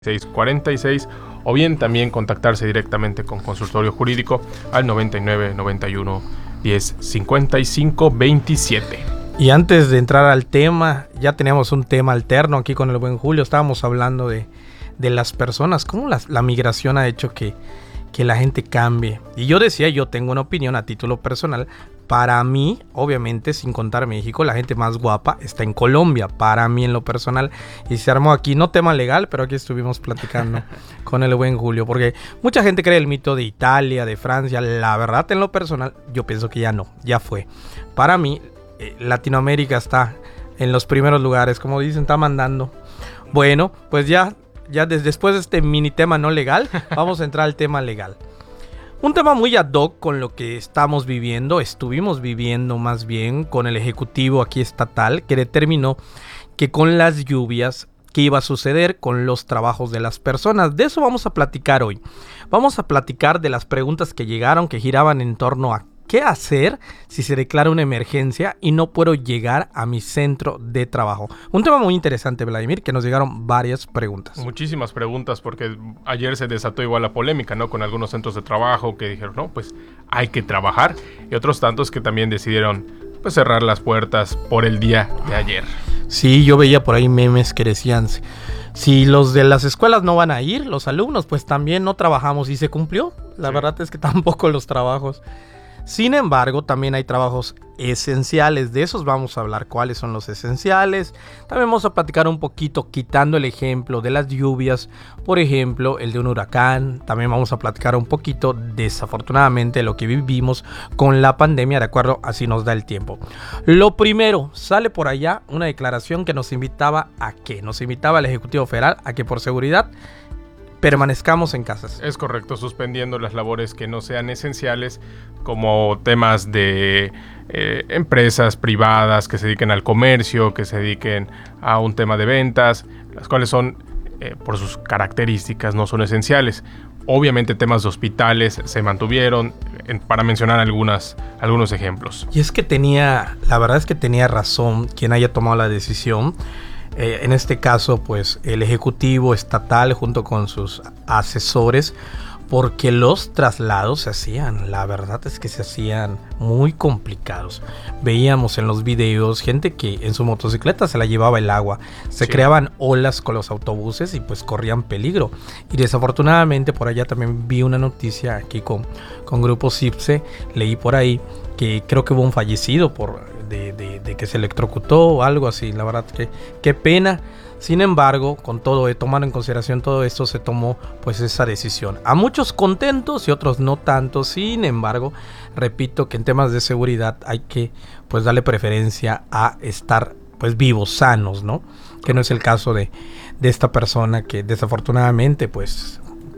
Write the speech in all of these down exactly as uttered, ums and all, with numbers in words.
seis cuarenta y seis o bien también contactarse directamente con Consultorio Jurídico al noventa y nueve, noventa y uno, diez, cincuenta y cinco, veintisiete. Y antes de entrar al tema, ya teníamos un tema alterno aquí con el buen Julio. Estábamos hablando de, de las personas, cómo la, la migración ha hecho que, que la gente cambie. Y yo decía, yo tengo una opinión a título personal. Para mí, obviamente, sin contar México, la gente más guapa está en Colombia. Para mí, en lo personal. Y se armó aquí, no tema legal, pero aquí estuvimos platicando con el buen Julio. Porque mucha gente cree el mito de Italia, de Francia. La verdad, en lo personal, yo pienso que ya no, ya fue. Para mí, eh, Latinoamérica está en los primeros lugares. Como dicen, está mandando. Bueno, pues ya, ya desde después de este mini tema no legal, vamos a entrar al tema legal. Un tema muy ad hoc con lo que estamos viviendo, estuvimos viviendo más bien con el Ejecutivo aquí estatal, que determinó que con las lluvias, ¿qué iba a suceder con los trabajos de las personas? De eso vamos a platicar hoy. Vamos a platicar de las preguntas que llegaron, que giraban en torno a qué hacer si se declara una emergencia y no puedo llegar a mi centro de trabajo. Un tema muy interesante, Vladimir, que nos llegaron varias preguntas. Muchísimas preguntas, porque ayer se desató igual la polémica, ¿no? Con algunos centros de trabajo que dijeron, no, pues hay que trabajar, y otros tantos que también decidieron pues cerrar las puertas por el día de ayer. Sí, yo veía por ahí memes que decían, si los de las escuelas no van a ir, los alumnos, pues también no trabajamos, y se cumplió. La sí. verdad es que tampoco los trabajos. Sin embargo, también hay trabajos esenciales. De esos vamos a hablar, cuáles son los esenciales. También vamos a platicar un poquito, quitando el ejemplo de las lluvias, por ejemplo, el de un huracán. También vamos a platicar un poquito, desafortunadamente, lo que vivimos con la pandemia, de acuerdo, así nos da el tiempo. Lo primero, sale por allá una declaración que nos invitaba a qué? Nos invitaba al Ejecutivo Federal a que por seguridad permanezcamos en casas. Es correcto, suspendiendo las labores que no sean esenciales, como temas de eh, empresas privadas que se dediquen al comercio, que se dediquen a un tema de ventas, las cuales son, eh, por sus características, no son esenciales. Obviamente temas de hospitales se mantuvieron, en, para mencionar algunas, algunos ejemplos. Y es que tenía, la verdad es que tenía razón quien haya tomado la decisión. Eh, en este caso, pues el Ejecutivo Estatal junto con sus asesores, porque los traslados se hacían, la verdad es que se hacían muy complicados. Veíamos en los videos gente que en su motocicleta se la llevaba el agua, se sí. creaban olas con los autobuses y pues corrían peligro. Y desafortunadamente por allá también vi una noticia aquí con, con Grupo CIPSE, leí por ahí que creo que hubo un fallecido por de, de, de que se electrocutó o algo así. La verdad que qué pena. Sin embargo, con todo, tomando en consideración todo esto, se tomó pues esa decisión. A muchos contentos y otros no tanto. Sin embargo, repito que en temas de seguridad hay que pues darle preferencia a estar pues vivos, sanos, ¿no? Que no es el caso de, de esta persona que desafortunadamente pues,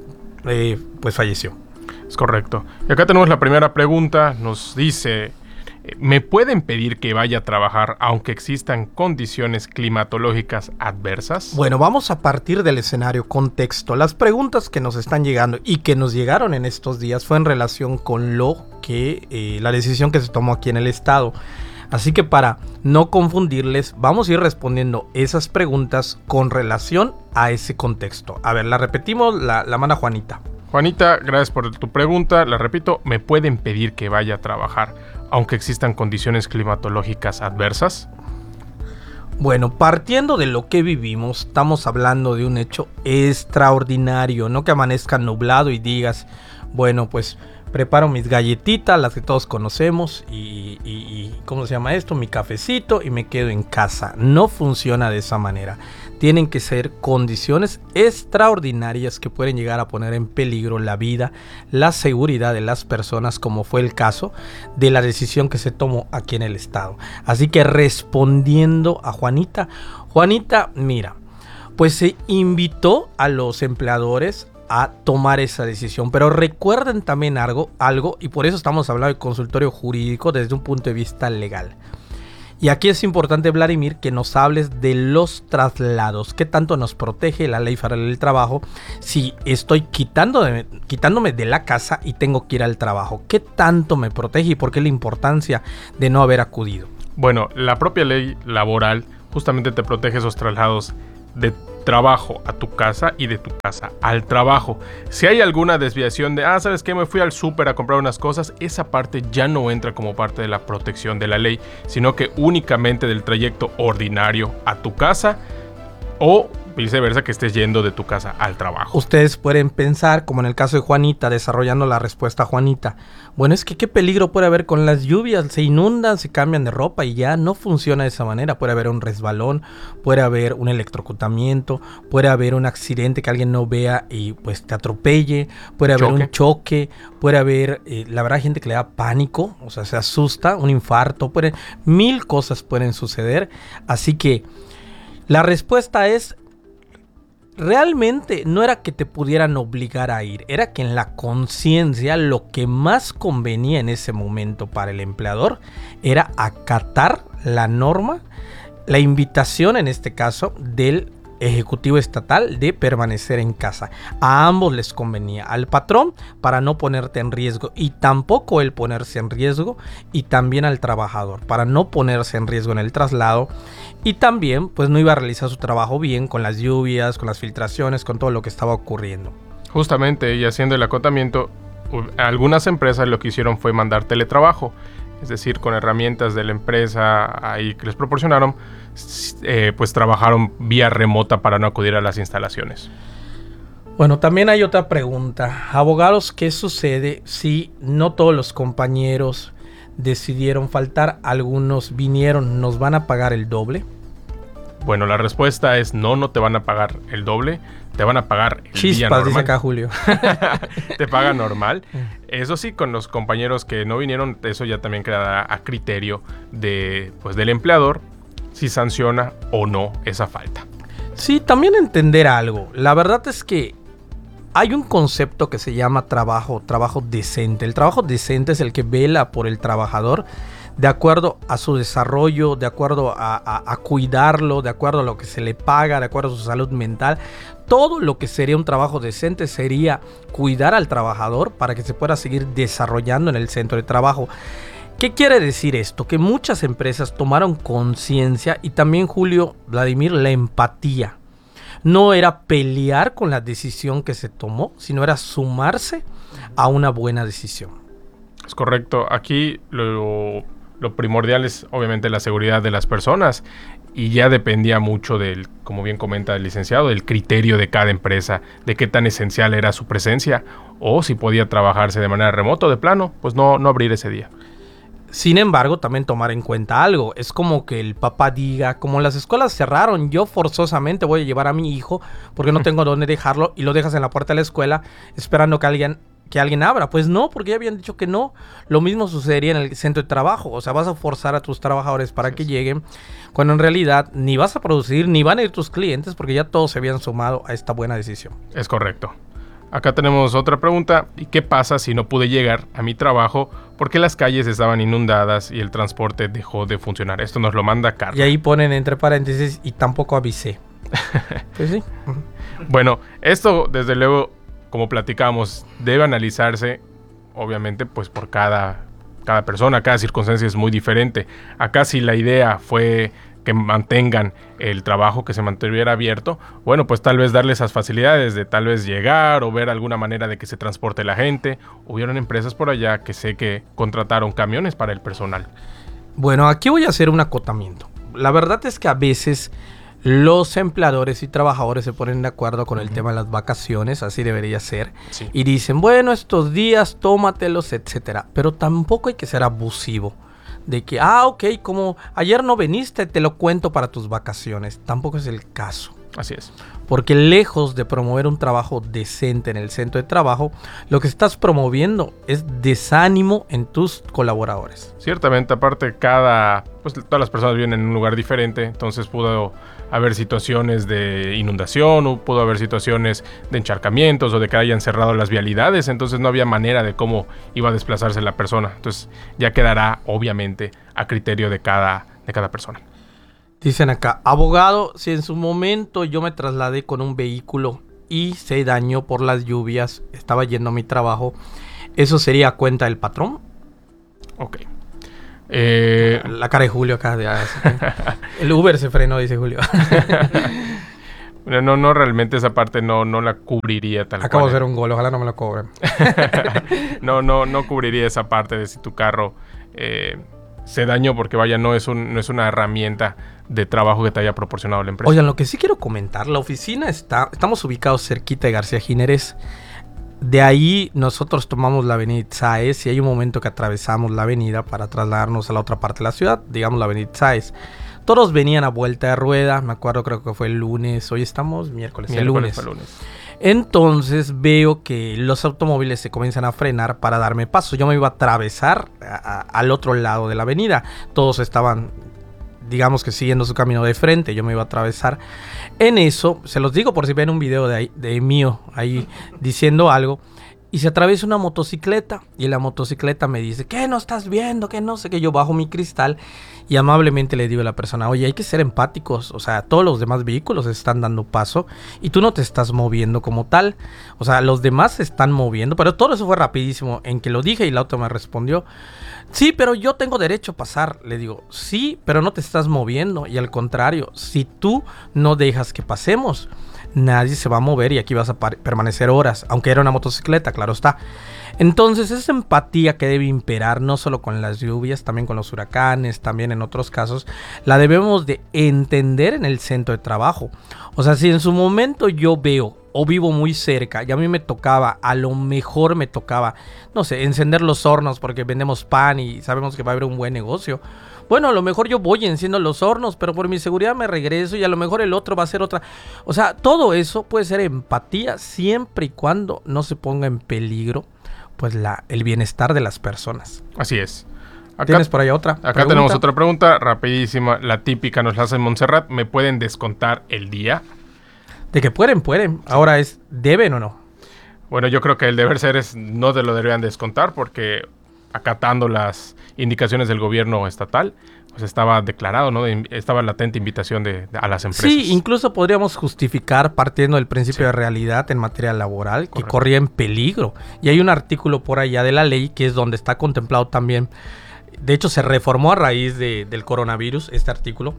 eh, pues falleció. Es correcto. Y acá tenemos la primera pregunta. Nos dice: ¿me pueden pedir que vaya a trabajar aunque existan condiciones climatológicas adversas? Bueno, vamos a partir del escenario, contexto. Las preguntas que nos están llegando y que nos llegaron en estos días fue en relación con lo que eh, la decisión que se tomó aquí en el estado. Así que para no confundirles, vamos a ir respondiendo esas preguntas con relación a ese contexto. A ver, la repetimos, la, la manda Juanita. Juanita, gracias por tu pregunta. La repito, ¿me pueden pedir que vaya a trabajar aunque existan condiciones climatológicas adversas? Bueno, partiendo de lo que vivimos, estamos hablando de un hecho extraordinario. No que amanezca nublado y digas, bueno, pues preparo mis galletitas, las que todos conocemos, y, y, y ¿cómo se llama esto? Mi cafecito, y me quedo en casa. No funciona de esa manera. Tienen que ser condiciones extraordinarias que pueden llegar a poner en peligro la vida, la seguridad de las personas, como fue el caso de la decisión que se tomó aquí en el estado. Así que respondiendo a Juanita, Juanita, mira, pues se invitó a los empleadores a tomar esa decisión, pero recuerden también algo, algo, y por eso estamos hablando de consultorio jurídico desde un punto de vista legal. Y aquí es importante, Vladimir, que nos hables de los traslados. ¿Qué tanto nos protege la Ley Federal del Trabajo si estoy quitando de, quitándome de la casa y tengo que ir al trabajo? ¿Qué tanto me protege y por qué la importancia de no haber acudido? Bueno, la propia ley laboral justamente te protege esos traslados de trabajo a tu casa y de tu casa al trabajo. Si hay alguna desviación de, ah, ¿sabes qué? Me fui al súper a comprar unas cosas, esa parte ya no entra como parte de la protección de la ley, sino que únicamente del trayecto ordinario a tu casa o viceversa, que estés yendo de tu casa al trabajo. Ustedes pueden pensar, como en el caso de Juanita, desarrollando la respuesta a Juanita. Bueno, es que qué peligro puede haber con las lluvias, se inundan, se cambian de ropa y ya no funciona de esa manera. Puede haber un resbalón, puede haber un electrocutamiento, puede haber un accidente que alguien no vea y pues te atropelle, puede haber choque. un choque, puede haber, eh, la verdad, gente que le da pánico, o sea, se asusta, un infarto, puede, mil cosas pueden suceder. Así que la respuesta es: realmente no era que te pudieran obligar a ir, era que en la conciencia lo que más convenía en ese momento para el empleador era acatar la norma, la invitación en este caso del Ejecutivo Estatal de permanecer en casa. A ambos les convenía, al patrón para no ponerte en riesgo y tampoco él ponerse en riesgo, y también al trabajador para no ponerse en riesgo en el traslado, y también pues no iba a realizar su trabajo bien con las lluvias, con las filtraciones, con todo lo que estaba ocurriendo. Justamente, y haciendo el acotamiento, algunas empresas lo que hicieron fue mandar teletrabajo, es decir, con herramientas de la empresa ahí que les proporcionaron, eh, pues trabajaron vía remota para no acudir a las instalaciones. Bueno, también hay otra pregunta. Abogados, ¿qué sucede si no todos los compañeros decidieron faltar? Algunos vinieron, ¿nos van a pagar el doble? Bueno, la respuesta es no, no te van a pagar el doble, te van a pagar el Chispas, día normal. Dice acá Julio. Te pagan normal. Eso sí, con los compañeros que no vinieron, eso ya también quedará a criterio de, pues, del empleador si sanciona o no esa falta. Sí, también entender algo. La verdad es que hay un concepto que se llama trabajo, trabajo decente. El trabajo decente es el que vela por el trabajador de acuerdo a su desarrollo, de acuerdo a, a, a cuidarlo, de acuerdo a lo que se le paga, de acuerdo a su salud mental. Todo lo que sería un trabajo decente sería cuidar al trabajador para que se pueda seguir desarrollando en el centro de trabajo. ¿Qué quiere decir esto? Que muchas empresas tomaron conciencia y también, Julio, Vladimir, la empatía. No era pelear con la decisión que se tomó, sino era sumarse a una buena decisión. Es correcto. Aquí lo, lo primordial es obviamente la seguridad de las personas y ya dependía mucho del, como bien comenta el licenciado, del criterio de cada empresa, de qué tan esencial era su presencia o si podía trabajarse de manera remota o de plano, pues no, no abrir ese día. Sin embargo, también tomar en cuenta algo. Es como que el papá diga, como las escuelas cerraron, yo forzosamente voy a llevar a mi hijo porque no tengo dónde dejarlo, y lo dejas en la puerta de la escuela esperando que alguien, que alguien abra. Pues no, porque ya habían dicho que no. Lo mismo sucedería en el centro de trabajo. O sea, vas a forzar a tus trabajadores para que lleguen, cuando en realidad ni vas a producir, ni van a ir tus clientes, porque ya todos se habían sumado a esta buena decisión. Es correcto. Acá tenemos otra pregunta. ¿Y qué pasa si no pude llegar a mi trabajo porque las calles estaban inundadas y el transporte dejó de funcionar? Esto nos lo manda Carla. Y ahí ponen entre paréntesis, y tampoco avisé. Pues sí. Bueno, esto desde luego, como platicamos, debe analizarse, obviamente, pues por cada, cada persona, cada circunstancia es muy diferente. Acá si la idea fue que mantengan el trabajo, que se mantuviera abierto, bueno, pues tal vez darle esas facilidades de tal vez llegar o ver alguna manera de que se transporte la gente. Hubieron empresas por allá que sé que contrataron camiones para el personal. Bueno, aquí voy a hacer un acotamiento. La verdad es que a veces los empleadores y trabajadores se ponen de acuerdo con el uh-huh. tema de las vacaciones, así debería ser, sí. Y dicen, bueno, estos días tómatelos, etcétera. Pero tampoco hay que ser abusivo. De que, ah, ok, como ayer no viniste, te lo cuento para tus vacaciones. Tampoco es el caso. Así es. Porque lejos de promover un trabajo decente en el centro de trabajo, lo que estás promoviendo es desánimo en tus colaboradores. Ciertamente, aparte cada, pues todas las personas viven en un lugar diferente, entonces pudo haber situaciones de inundación, o pudo haber situaciones de encharcamientos o de que hayan cerrado las vialidades, entonces no había manera de cómo iba a desplazarse la persona. Entonces ya quedará obviamente a criterio de cada, de cada persona. Dicen acá, abogado, si en su momento yo me trasladé con un vehículo y se dañó por las lluvias, estaba yendo a mi trabajo, ¿eso sería a cuenta del patrón? Ok. Eh... La cara de Julio acá. De, el Uber se frenó, dice Julio. No, no, realmente esa parte no, no la cubriría tal Acabo cual. de hacer un gol, ojalá no me lo cobren. no, no, no cubriría esa parte de si tu carro eh, se dañó, porque vaya, no es, un, no es una herramienta de trabajo que te haya proporcionado la empresa. Oigan, lo que sí quiero comentar, la oficina está, estamos ubicados cerquita de García Gineres. De ahí nosotros tomamos la avenida Sáez y hay un momento que atravesamos la avenida para trasladarnos a la otra parte de la ciudad, digamos la avenida Sáez. Todos venían a vuelta de rueda, me acuerdo, creo que fue el lunes, hoy estamos miércoles, Miércoles el lunes. lunes. Entonces veo que los automóviles se comienzan a frenar para darme paso. Yo me iba a atravesar a, a, al otro lado de la avenida. Todos estaban, digamos que siguiendo su camino de frente. Yo me iba a atravesar. En eso, se los digo por si ven un video de, ahí, de mío ahí diciendo algo. Y se atraviesa una motocicleta y la motocicleta me dice, ¿qué no estás viendo? Que no sé qué. Yo bajo mi cristal y amablemente le digo a la persona, oye, hay que ser empáticos. O sea, todos los demás vehículos están dando paso y tú no te estás moviendo como tal. O sea, los demás se están moviendo, pero todo eso fue rapidísimo en que lo dije y la otra me respondió, sí, pero yo tengo derecho a pasar. Le digo, sí, pero no te estás moviendo. Y al contrario, si tú no dejas que pasemos, nadie se va a mover y aquí vas a permanecer horas, aunque era una motocicleta, claro está. Entonces esa empatía que debe imperar no solo con las lluvias, también con los huracanes, también en otros casos, la debemos de entender en el centro de trabajo. O sea, si en su momento yo veo o vivo muy cerca y a mí me tocaba, a lo mejor me tocaba, no sé, encender los hornos porque vendemos pan y sabemos que va a haber un buen negocio. Bueno, a lo mejor yo voy y enciendo los hornos, pero por mi seguridad me regreso y a lo mejor el otro va a hacer otra. O sea, todo eso puede ser empatía siempre y cuando no se ponga en peligro pues la, el bienestar de las personas. Así es. Acá, ¿Tienes por ahí otra Acá pregunta? tenemos otra pregunta, rapidísima, la típica nos la hace Montserrat. ¿Me pueden descontar el día? De que pueden, pueden. Ahora es, ¿deben o no? Bueno, yo creo que el deber ser es no te lo deberían descontar porque acatando las indicaciones del gobierno estatal, pues estaba declarado, ¿no? De, estaba latente invitación de, de, a las empresas. Sí, incluso podríamos justificar partiendo del principio sí. de realidad en materia laboral, Correcto. que corría en peligro. Y hay un artículo por allá de la ley que es donde está contemplado también. De hecho, se reformó a raíz de, del coronavirus este artículo,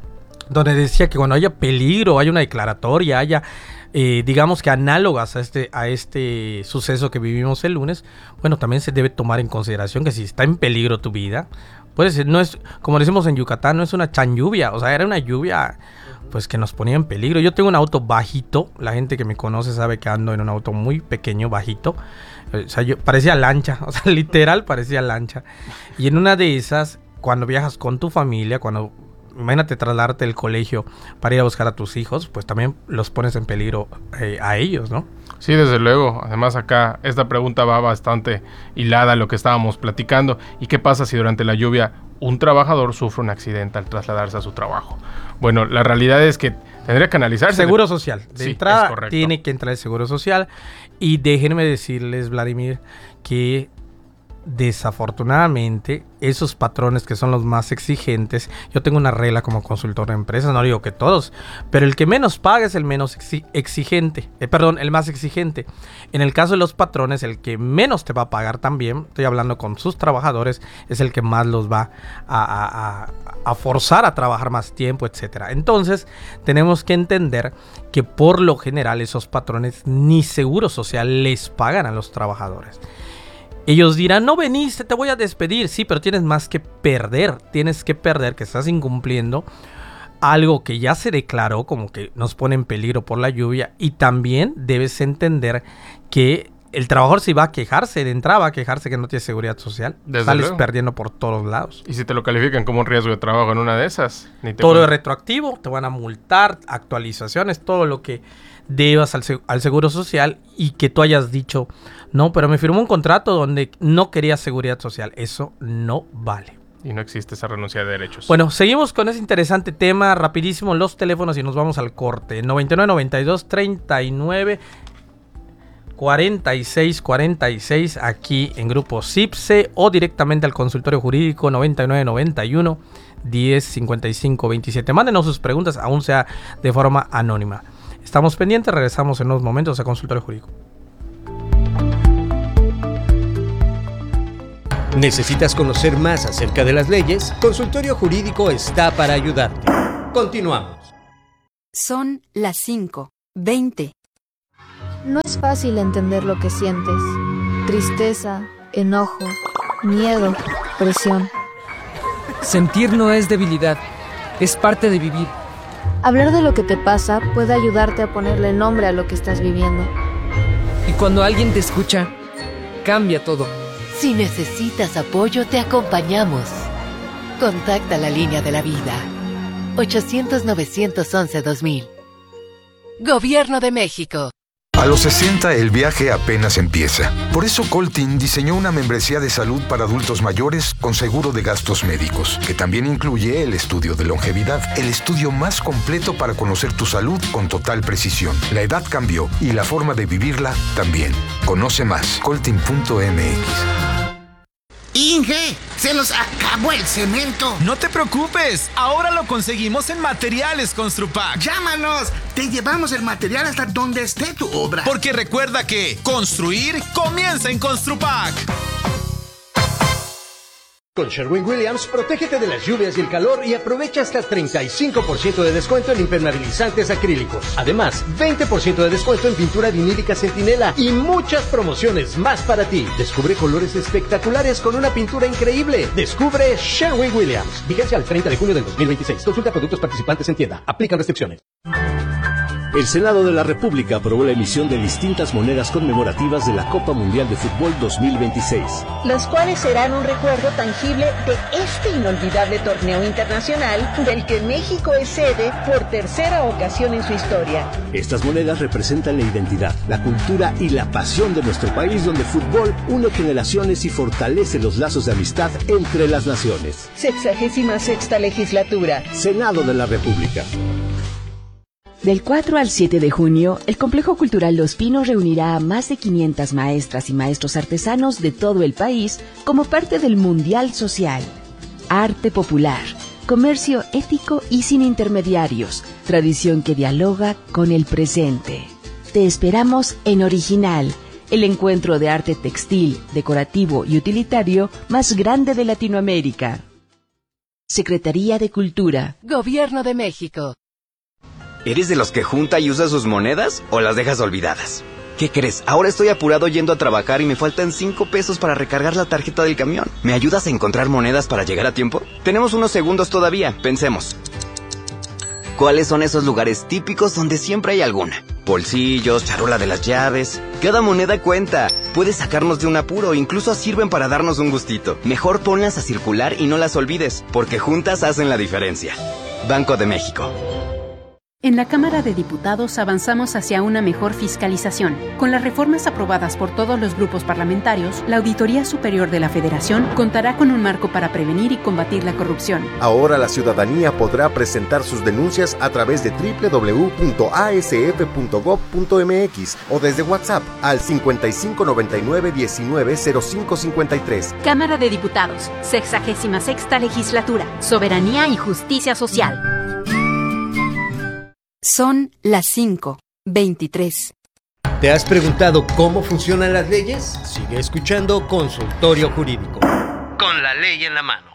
donde decía que cuando haya peligro, haya una declaratoria, haya... Eh, digamos que análogas a este, a este suceso que vivimos el lunes, bueno, también se debe tomar en consideración que si está en peligro tu vida, pues no es, como decimos en Yucatán, no es una chan lluvia, o sea, era una lluvia pues que nos ponía en peligro. Yo tengo un auto bajito, la gente que me conoce sabe que ando en un auto muy pequeño, bajito, o sea, yo parecía lancha, o sea, literal parecía lancha, y en una de esas, cuando viajas con tu familia, cuando imagínate trasladarte del colegio para ir a buscar a tus hijos, pues también los pones en peligro eh, a ellos, ¿no? Sí, desde luego. Además acá esta pregunta va bastante hilada a lo que estábamos platicando. ¿Y qué pasa si durante la lluvia un trabajador sufre un accidente al trasladarse a su trabajo? Bueno, la realidad es que tendría que analizarse. Seguro social. De sí, entrada es correcto. Tiene que entrar el seguro social. Y déjenme decirles, Vladimir, que desafortunadamente esos patrones que son los más exigentes, yo tengo una regla como consultor de empresas, no digo que todos, pero el que menos paga es el menos exi- exigente, eh, perdón, el más exigente. En el caso de los patrones, el que menos te va a pagar también, estoy hablando con sus trabajadores, es el que más los va a, a, a, a forzar a trabajar más tiempo, etcétera. Entonces tenemos que entender que por lo general esos patrones ni seguro social les pagan a los trabajadores. Ellos dirán, no veniste, te voy a despedir. Sí, pero tienes más que perder. Tienes que perder que estás incumpliendo algo que ya se declaró como que nos pone en peligro por la lluvia. Y también debes entender que el trabajador si va a quejarse, de entrada va a quejarse que no tiene seguridad social. Desde Sales luego. perdiendo por todos lados. Y si te lo califican como un riesgo de trabajo en una de esas, ni te Todo cuento. es retroactivo, te van a multar, actualizaciones, todo lo que debas al, al seguro social y que tú hayas dicho, no, pero me firmó un contrato donde no quería seguridad social. Eso no vale. Y no existe esa renuncia de derechos. Bueno, seguimos con ese interesante tema, rapidísimo, los teléfonos y nos vamos al corte. noventa y nueve, noventa y dos, treinta y nueve, cuarenta y seis, cuarenta y seis aquí en Grupo CIPSE o directamente al consultorio jurídico noventa y nueve, noventa y uno, diez, cincuenta y cinco, veintisiete. Mándenos sus preguntas, aún sea de forma anónima. Estamos pendientes, regresamos en unos momentos a Consultorio Jurídico. ¿Necesitas conocer más acerca de las leyes? Consultorio Jurídico está para ayudarte. Continuamos. Son las cinco veinte. No es fácil entender lo que sientes. Tristeza, enojo, miedo, presión. Sentir no es debilidad, es parte de vivir. Hablar de lo que te pasa puede ayudarte a ponerle nombre a lo que estás viviendo. Y cuando alguien te escucha, cambia todo. Si necesitas apoyo, te acompañamos. Contacta la línea de la vida. ochocientos, novecientos once, dos mil. Gobierno de México. A los sesenta el viaje apenas empieza. Por eso Coltin diseñó una membresía de salud para adultos mayores con seguro de gastos médicos, que también incluye el estudio de longevidad, el estudio más completo para conocer tu salud con total precisión. La edad cambió y la forma de vivirla también. Conoce más, coltin punto m x. Inge, se nos acabó el cemento. No te preocupes, ahora lo conseguimos en Materiales Construpac. Llámanos, te llevamos el material hasta donde esté tu obra. Porque recuerda que construir comienza en Construpac. Con Sherwin-Williams, protégete de las lluvias y el calor y aprovecha hasta treinta y cinco por ciento de descuento en impermeabilizantes acrílicos. Además, veinte por ciento de descuento en pintura vinílica Centinela y muchas promociones más para ti. Descubre colores espectaculares con una pintura increíble. Descubre Sherwin-Williams. Vigencia al treinta de junio del dos mil veintiséis. Consulta productos participantes en tienda. Aplican restricciones. El Senado de la República aprobó la emisión de distintas monedas conmemorativas de la Copa Mundial de Fútbol dos mil veintiséis. Las cuales serán un recuerdo tangible de este inolvidable torneo internacional del que México es sede por tercera ocasión en su historia. Estas monedas representan la identidad, la cultura y la pasión de nuestro país, donde el fútbol une generaciones y fortalece los lazos de amistad entre las naciones. Sexagésima sexta legislatura. Senado de la República. Del cuatro al siete de junio, el Complejo Cultural Los Pinos reunirá a más de quinientas maestras y maestros artesanos de todo el país como parte del Mundial Social. Arte popular, comercio ético y sin intermediarios, tradición que dialoga con el presente. Te esperamos en Original, el encuentro de arte textil, decorativo y utilitario más grande de Latinoamérica. Secretaría de Cultura. Gobierno de México. ¿Eres de los que junta y usa sus monedas o las dejas olvidadas? ¿Qué crees? Ahora estoy apurado yendo a trabajar y me faltan cinco pesos para recargar la tarjeta del camión. ¿Me ayudas a encontrar monedas para llegar a tiempo? Tenemos unos segundos todavía, pensemos. ¿Cuáles son esos lugares típicos donde siempre hay alguna? Bolsillos, charola de las llaves. Cada moneda cuenta. Puede sacarnos de un apuro, incluso sirven para darnos un gustito. Mejor ponlas a circular y no las olvides, porque juntas hacen la diferencia. Banco de México. En la Cámara de Diputados avanzamos hacia una mejor fiscalización. Con las reformas aprobadas por todos los grupos parlamentarios, la Auditoría Superior de la Federación contará con un marco para prevenir y combatir la corrupción. Ahora la ciudadanía podrá presentar sus denuncias a través de doble u doble u doble u punto a s f punto gob punto m x o desde WhatsApp al cincuenta y cinco noventa y nueve diecinueve cero cinco cincuenta y tres. Cámara de Diputados, sexagésima sexta legislatura, soberanía y justicia social. Son las cinco veintitrés. ¿Te has preguntado cómo funcionan las leyes? Sigue escuchando Consultorio Jurídico. Con la ley en la mano.